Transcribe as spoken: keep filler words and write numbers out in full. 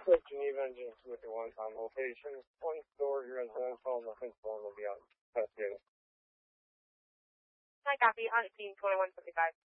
With Geneva and just with the one-time location, one store, your residential, nothing storm will be out. That's good. I copy, on scene twenty-one fifty-five.